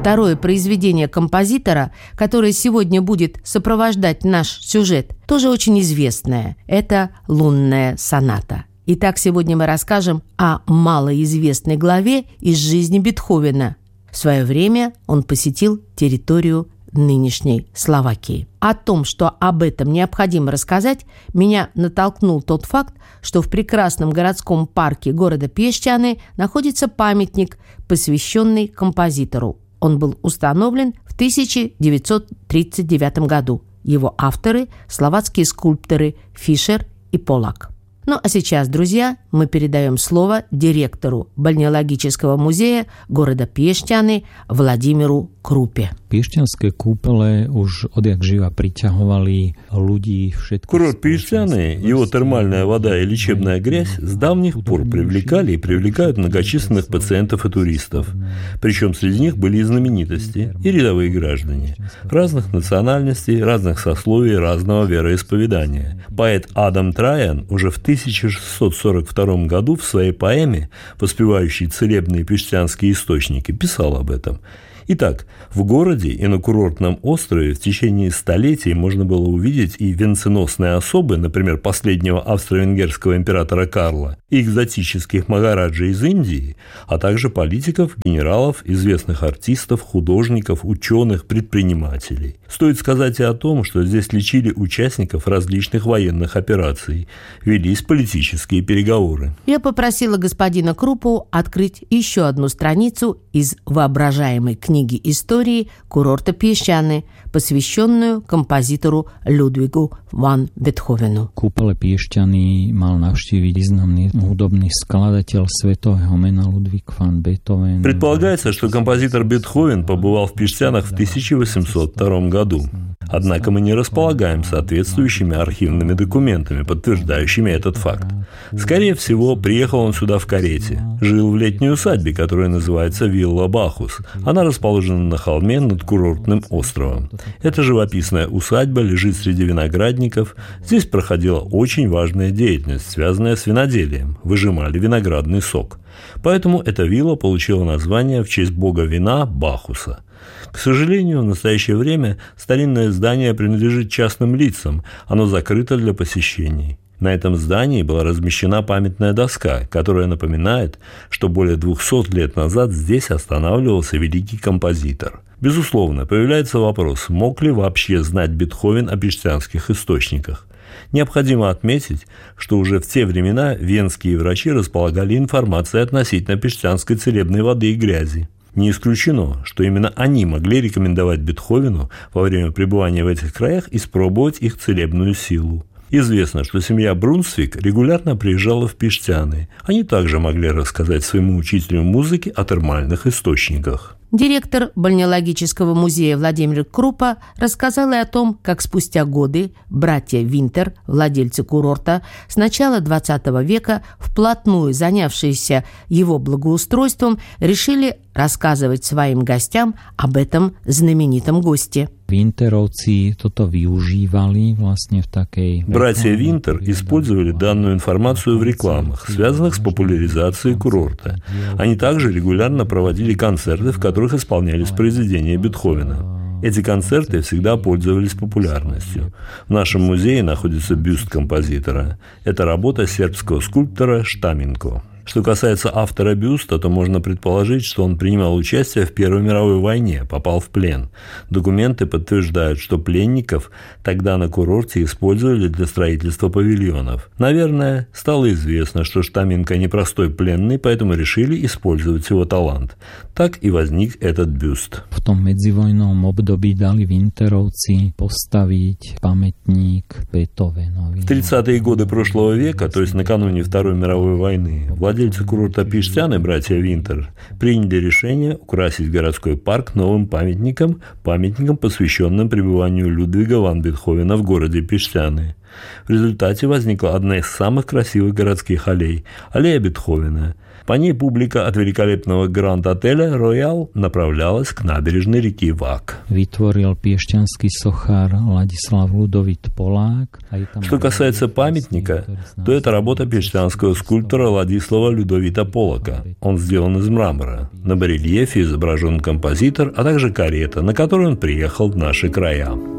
Второе произведение композитора, которое сегодня будет сопровождать наш сюжет, тоже очень известное. Это «Лунная соната». Итак, сегодня мы расскажем о малоизвестной главе из жизни Бетховена. В свое время он посетил территорию нынешней Словакии. О том, что об этом необходимо рассказать, меня натолкнул тот факт, что в прекрасном городском парке города Пещаны находится памятник, посвященный композитору. Он был установлен в 1939 году. Его авторы – словацкие скульпторы Фишер и Полак. Ну а сейчас, друзья, мы передаем слово директору Бальнеологического музея города Piešťany Vladimiru Krúpe. Piešťanské kúpele už odjak živa priťahovali ľudí všetkých. Курорт Piešťany, его термальная вода и лечебная грязь с давних пор привлекали и привлекают многочисленных пациентов и туристов. Причем среди них были и знаменитости, и рядовые граждане. Разных национальностей, разных сословий, разного вероисповедания. Поэт Адам Траян уже в 1642 году в своей поэме, воспевающей целебные пещтянские источники, писал об этом. Итак, в городе и на курортном острове в течение столетий можно было увидеть и венценосные особы, например, последнего австро-венгерского императора Карла, и экзотических магараджей из Индии, а также политиков, генералов, известных артистов, художников, ученых, предпринимателей. Стоит сказать и о том, что здесь лечили участников различных военных операций, велись политические переговоры. Я попросила господина Крупу открыть еще одну страницу из воображаемой книги истории курорта Piešťany, посвященную композитору Людвигу ван Бетховену. Kúpele Piešťany mal navštíviť významný hudobný skladateľ svetového mena Ludwig van Beethoven. Предполагается, что композитор Бетховен побывал в Piešťanах в 1802 году. Однако мы не располагаем соответствующими архивными документами, подтверждающими этот факт. Скорее всего, приехал он сюда в карете. Жил в летней усадьбе, которая называется Вилла Бахус. Она расположена на холме над курортным островом. Эта живописная усадьба лежит среди виноградников. Здесь проходила очень важная деятельность, связанная с виноделием. Выжимали виноградный сок. Поэтому эта вилла получила название в честь бога вина Бахуса. К сожалению, в настоящее время старинное здание принадлежит частным лицам, оно закрыто для посещений. На этом здании была размещена памятная доска, которая напоминает, что более 200 лет назад здесь останавливался великий композитор. Безусловно, появляется вопрос, мог ли вообще знать Бетховен о пещтянских источниках. Необходимо отметить, что уже в те времена венские врачи располагали информацией относительно пещтянской целебной воды и грязи. Не исключено, что именно они могли рекомендовать Бетховену во время пребывания в этих краях испробовать их целебную силу. Известно, что семья Брунсвик регулярно приезжала в Piešťany. Они также могли рассказать своему учителю музыки о термальных источниках. Директор Бальнеологического музея Владимир Крупа рассказал и о том, как спустя годы братья Винтер, владельцы курорта, с начала XX века, вплотную занявшиеся его благоустройством, решили рассказывать своим гостям об этом знаменитом госте. Винтеровцы toto využívali vlastne в такой... Братья Винтер использовали данную информацию в рекламах, связанных с популяризацией курорта. Они также регулярно проводили концерты, в которых исполнялись произведения Бетховена. Эти концерты всегда пользовались популярностью. В нашем музее находится бюст композитора. Это работа сербского скульптора Штаменко. Что касается автора бюста, то можно предположить, что он принимал участие в Первой мировой войне, попал в плен. Документы подтверждают, что пленников тогда на курорте использовали для строительства павильонов. Наверное, стало известно, что Штаменко непростой пленный, поэтому решили использовать его талант. Так и возник этот бюст. В том medzivojnom období dali Winterovci postaviť pamätník Beethovenovi. В 30-е годы прошлого века, то есть накануне Второй мировой войны, владельцы курорта Piešťany, братья Винтер, приняли решение украсить городской парк новым памятником, посвященным пребыванию Людвига ван Бетховена в городе Piešťany. В результате возникла одна из самых красивых городских аллей – аллея Бетховена. По ней публика от великолепного Гранд-отеля «Роял» направлялась к набережной реки Вак. Vytvoril piešťanský sochár Ladislav Ľudovít Polák. Что касается памятника, то это работа пиштянского скульптора Ладислава Людовита Полака. Он сделан из мрамора. На барельефе изображен композитор, а также карета, на которой он приехал в наши края.